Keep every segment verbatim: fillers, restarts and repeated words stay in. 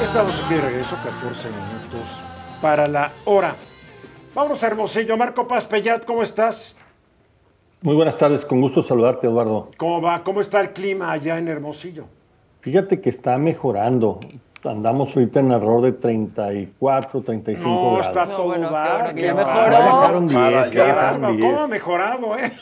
Estamos aquí de regreso, catorce minutos para la hora. Vamos a Hermosillo. Marco Paz Pellat, ¿cómo estás? Muy buenas tardes, con gusto saludarte, Eduardo. ¿Cómo va? ¿Cómo está el clima allá en Hermosillo? Fíjate que está mejorando. Andamos ahorita en alrededor de treinta y cuatro, treinta y cinco No, grados. está No, todo bueno, qué dar. bueno que qué ya bárbaro. mejoró. Ya bajaron Para diez, allá. Qué ya bajaron bárbaro, ¿cómo ha diez. mejorado, eh?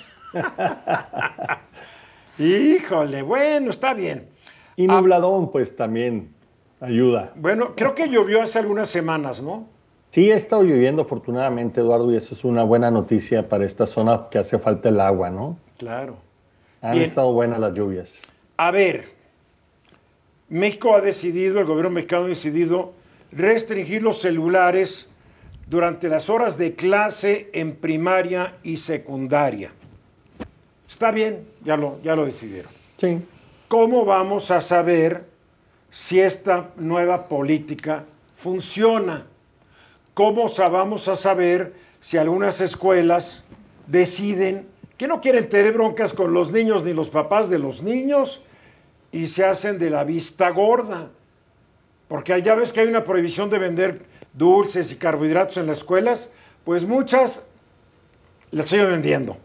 Híjole, bueno, está bien. Y nubladón, pues también ayuda. Bueno, creo que llovió hace algunas semanas, ¿no? Sí, ha estado lloviendo afortunadamente, Eduardo, y eso es una buena noticia para esta zona que hace falta el agua, ¿no? Claro. Han Bien. estado buenas las lluvias. A ver, México ha decidido, el gobierno mexicano ha decidido restringir los celulares durante las horas de clase en primaria y secundaria. Está bien, ya lo, ya lo decidieron. Sí. ¿Cómo vamos a saber si esta nueva política funciona? ¿Cómo sa- vamos a saber si algunas escuelas deciden que no quieren tener broncas con los niños ni los papás de los niños y se hacen de la vista gorda? Porque ya ves que hay una prohibición de vender dulces y carbohidratos en las escuelas, pues muchas las siguen vendiendo.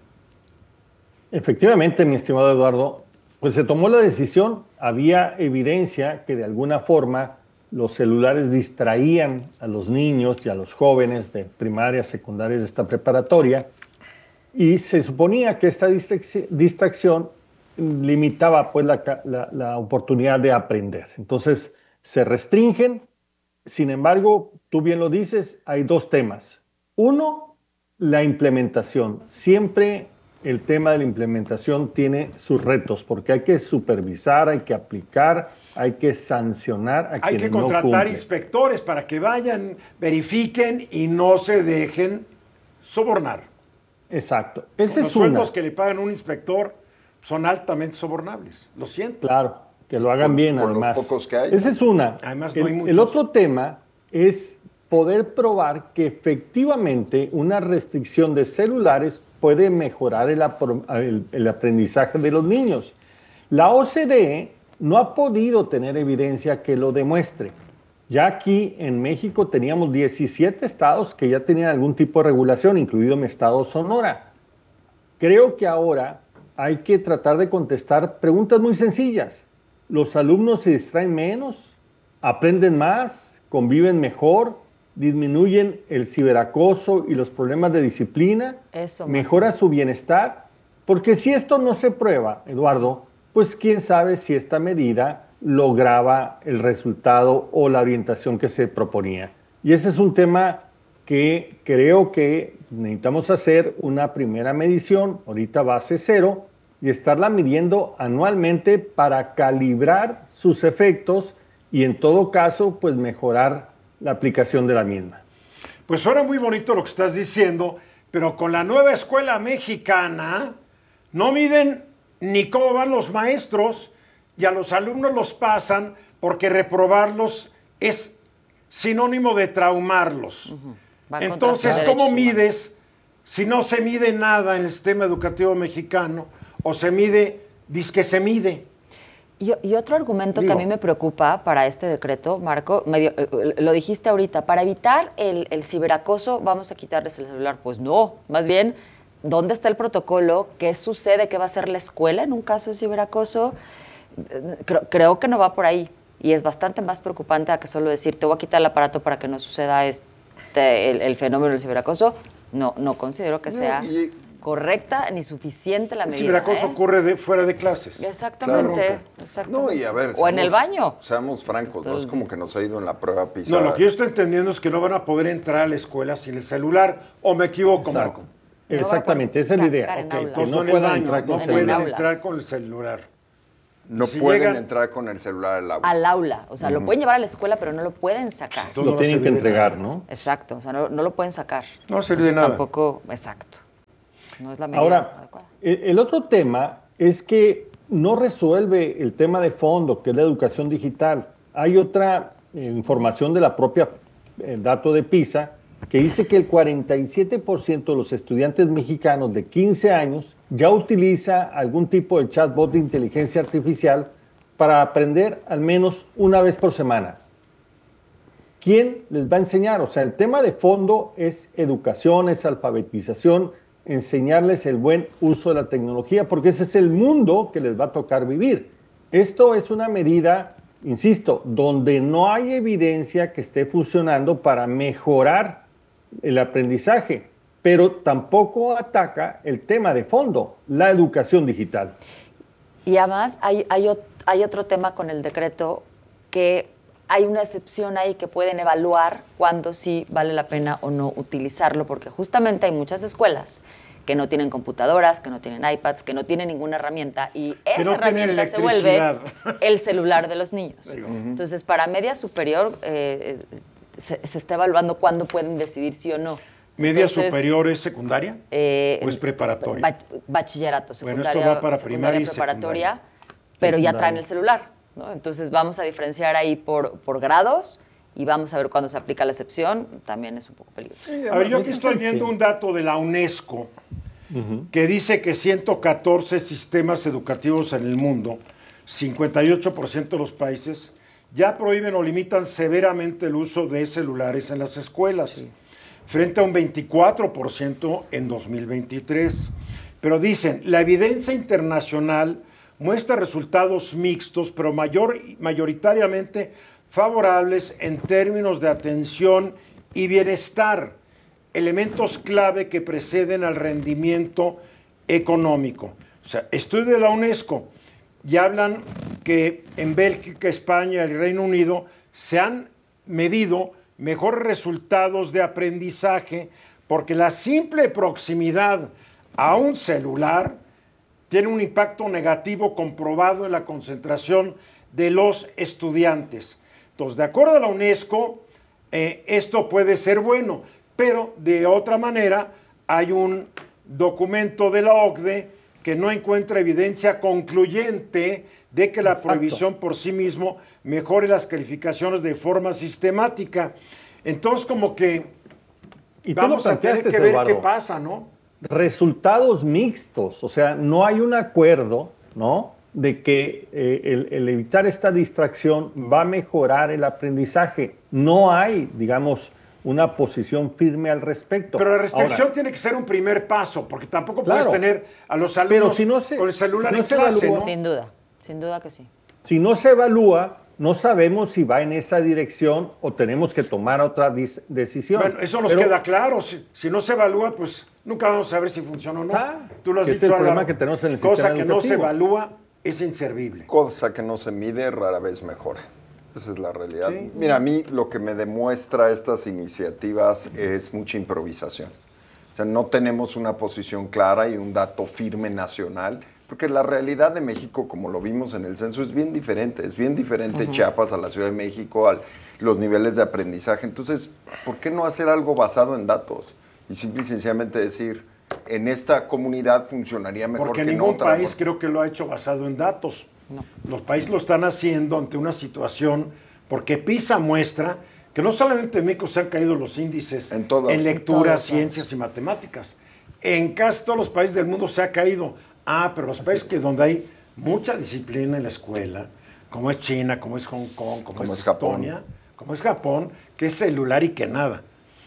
Efectivamente, mi estimado Eduardo, pues se tomó la decisión, había evidencia que de alguna forma los celulares distraían a los niños y a los jóvenes de primaria, secundaria, de esta preparatoria, y se suponía que esta distracci- distracción limitaba pues la, ca- la- la oportunidad de aprender. Entonces se restringen, sin embargo, tú bien lo dices, hay dos temas. Uno, la implementación. Siempre el tema de la implementación tiene sus retos, porque hay que supervisar, hay que aplicar, hay que sancionar a Hay quienes que no contratar cumplen. inspectores para que vayan, verifiquen y no se dejen sobornar. Exacto. Esa Los es una. sueldos que le pagan a un inspector son altamente sobornables. Lo siento. Claro, que lo hagan Con- bien con los además. pocos que hay. Esa es una. Además, no el, hay muchos. el otro tema es poder probar que efectivamente una restricción de celulares puede mejorar el, apro- el- el aprendizaje de los niños. La O C D E no ha podido tener evidencia que lo demuestre. Ya aquí en México teníamos diecisiete estados que ya tenían algún tipo de regulación, incluido mi estado Sonora. Creo que ahora hay que tratar de contestar preguntas muy sencillas. ¿Los alumnos se distraen menos? ¿Aprenden más? ¿Conviven mejor? ¿Disminuyen el ciberacoso y los problemas de disciplina? Eso, Marco. ¿Mejora su bienestar? Porque si esto no se prueba, Eduardo, pues quién sabe si esta medida lograba el resultado o la orientación que se proponía. Y ese es un tema que creo que necesitamos hacer una primera medición, ahorita base cero, y estarla midiendo anualmente para calibrar sus efectos y en todo caso, pues mejorar la aplicación de la misma. Pues suena muy bonito lo que estás diciendo, pero con la nueva escuela mexicana no miden ni cómo van los maestros y a los alumnos los pasan porque reprobarlos es sinónimo de traumarlos. Va contra Entonces, sus ¿cómo derechos humanos. mides si no se mide nada en el sistema educativo mexicano o se mide, dice que se mide? Y, y otro argumento Digo. que a mí me preocupa para este decreto, Marco, medio, eh, lo dijiste ahorita, para evitar el, el ciberacoso vamos a quitarles el celular. Pues no, más bien, ¿dónde está el protocolo? ¿Qué sucede? ¿Qué va a hacer la escuela en un caso de ciberacoso? Eh, Creo, creo que no va por ahí y es bastante más preocupante a que solo decir, te voy a quitar el aparato para que no suceda este, el, el fenómeno del ciberacoso. No, no considero que No, sea y- correcta ni suficiente la El medida. ciberacoso ¿eh? ocurre de, fuera de clases. Exactamente, Claro. exactamente. No, y a ver. O en el seamos- baño. Seamos francos, no es como que nos ha ido en la prueba PISA. No, lo que yo estoy entendiendo es que no van a poder entrar a la escuela sin el celular, o me equivoco, Exacto. Marco. Exactamente, esa es la idea. sacar en Ok, aula. entonces no no, en el puedan baño, entrar con no el pueden celular. entrar con el celular. No Si pueden llegan- entrar con el celular al aula. Al aula. O sea, lo pueden llevar a la escuela, pero no lo pueden sacar. Entonces Lo no tienen se que mide entregar, nada. ¿no? Exacto. O sea, no, no lo pueden sacar. No sirve de Entonces, nada. Tampoco, exacto. No es la medida Ahora, adecuada. el el otro tema es que no resuelve el tema de fondo, que es la educación digital. Hay otra eh, información de la propia eh, dato de PISA que dice que el cuarenta y siete por ciento de los estudiantes mexicanos de quince años ya utiliza algún tipo de chatbot de inteligencia artificial para aprender al menos una vez por semana. ¿quién les va a enseñar? O sea, el tema de fondo es educación, es alfabetización, enseñarles el buen uso de la tecnología, porque ese es el mundo que les va a tocar vivir. Esto es una medida, insisto, donde no hay evidencia que esté funcionando para mejorar el aprendizaje, pero tampoco ataca el tema de fondo, la educación digital. Y además hay, hay, hay otro tema con el decreto, que hay una excepción ahí que pueden evaluar cuándo sí vale la pena o no utilizarlo, porque justamente hay muchas escuelas que no tienen computadoras, que no tienen iPads, que no tienen ninguna herramienta, y esa no herramienta se vuelve el celular de los niños. Uh-huh. Entonces, para media superior eh, se, se está evaluando cuándo pueden decidir sí o no. ¿Media Entonces, superior es secundaria eh, o es preparatoria? Bach, bachillerato, secundaria, bueno, esto va para secundaria primaria y preparatoria, secundaria. Pero ya traen el celular, ¿no? Entonces vamos a diferenciar ahí por, por grados y vamos a ver cuándo se aplica la excepción. También es un poco peligroso. Sí, a ver, yo aquí estoy viendo un dato de la UNESCO uh-huh. que dice que ciento catorce sistemas educativos en el mundo, cincuenta y ocho por ciento de los países, ya prohíben o limitan severamente el uso de celulares en las escuelas. Sí. Frente a un veinticuatro por ciento en dos mil veintitrés. Pero dicen, la evidencia internacional muestra resultados mixtos, pero mayor, mayoritariamente favorables en términos de atención y bienestar, elementos clave que preceden al rendimiento económico. O sea, estudios de la UNESCO ya hablan que en Bélgica, España y el Reino Unido se han medido mejores resultados de aprendizaje, porque la simple proximidad a un celular tiene un impacto negativo comprobado en la concentración de los estudiantes. Entonces, de acuerdo a la UNESCO, eh, esto puede ser bueno, pero de otra manera hay un documento de la O C D E que no encuentra evidencia concluyente de que la Exacto. prohibición por sí mismo mejore las calificaciones de forma sistemática. Entonces, como que y vamos a tener que ver Eduardo. qué pasa, ¿no? Resultados mixtos, o sea, no hay un acuerdo, ¿no?, de que eh, el, el evitar esta distracción va a mejorar el aprendizaje. No hay, digamos, una posición firme al respecto. Pero la restricción Ahora, tiene que ser un primer paso, porque tampoco claro, puedes tener a los alumnos si no se, con el celular si no en clase, evalúa, ¿no? Sin duda, sin duda que sí. Si no se evalúa, no sabemos si va en esa dirección o tenemos que tomar otra decisión. Bueno, eso nos Pero, queda claro. Si, si no se evalúa, pues nunca vamos a saber si funciona o no. Ah, Tú lo has es dicho, el Álvaro, problema que tenemos en el cosa sistema que educativo. no se evalúa es inservible. Cosa que no se mide rara vez mejora. Esa es la realidad. Sí. Mira, a mí lo que me demuestra estas iniciativas es mucha improvisación. O sea, no tenemos una posición clara y un dato firme nacional, porque la realidad de México, como lo vimos en el censo, es bien diferente. Es bien diferente uh-huh. Chiapas a la Ciudad de México, a los niveles de aprendizaje. Entonces, ¿por qué no hacer algo basado en datos? Y simple y sencillamente decir, en esta comunidad funcionaría mejor porque que en ningún otra. Porque ningún país creo que lo ha hecho basado en datos. No. Los países lo están haciendo ante una situación, porque PISA muestra que no solamente en México se han caído los índices en, todas, en lectura, en todas, ciencias y matemáticas. En casi todos los países del mundo se ha caído. Ah, pero los Así países que donde hay mucha disciplina en la escuela, como es China, como es Hong Kong, como, como es, es Estonia, Japón. como es Japón, que es celular y que nada.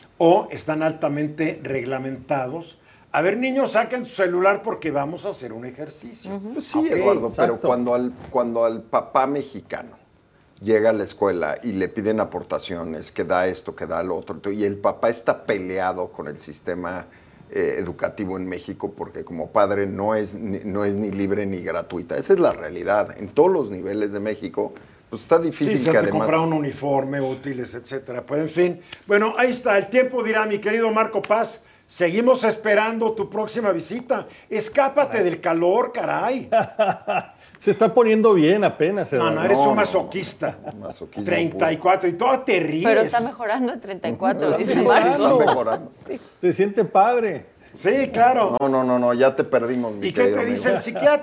O están altamente reglamentados. A ver, niños, saquen su celular porque vamos a hacer un ejercicio. Uh-huh. Pues sí, okay, Eduardo, exacto. pero cuando al, cuando al papá mexicano llega a la escuela y le piden aportaciones, que da esto, que da lo otro, y el papá está peleado con el sistema eh, educativo en México porque como padre no es, ni, no es ni libre ni gratuita. Esa es la realidad. En todos los niveles de México, pues está difícil sí, que se además... comprar un uniforme, útiles, etcétera. Pero en fin, bueno, ahí está. El tiempo dirá, mi querido Marco Paz, seguimos esperando tu próxima visita. Escápate caray. del calor, caray. Se está poniendo bien apenas. No, no, eres no, un masoquista. No, masoquismo treinta y cuatro, y todo te ríes. Pero está mejorando el treinta y cuatro, no, dice sí, Marco. Está mejorando. Sí. Se siente padre. Sí, claro. No, no, no, no, ya te perdimos, mi ¿Y qué te amigo. dice el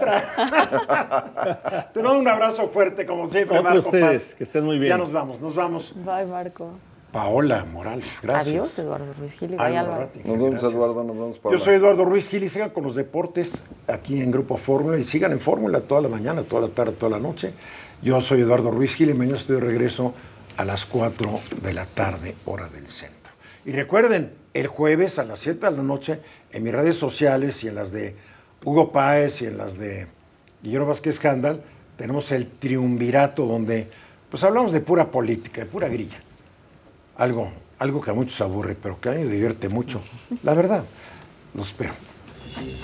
psiquiatra? Te mando un abrazo fuerte, como siempre, Otro Marco ustedes, Paz. que estén muy bien. Ya nos vamos, nos vamos. Bye, Marco. Paola Morales, gracias. Adiós, Eduardo Ruiz Gil y bye, Álvaro. Nos vemos, gracias. Eduardo, nos vemos, Paola. Yo soy Eduardo Ruiz Gil y sigan con los deportes aquí en Grupo Fórmula y sigan en Fórmula toda la mañana, toda la tarde, toda la noche. Yo soy Eduardo Ruiz Gil y mañana estoy de regreso a las cuatro de la tarde, hora del centro. Y recuerden, el jueves a las siete de la noche, en mis redes sociales y en las de Hugo Páez y en las de Guillermo Vázquez Scandal, tenemos el triunvirato donde pues hablamos de pura política, de pura grilla. Algo, algo que a muchos aburre, pero que a mí me divierte mucho. La verdad, lo espero.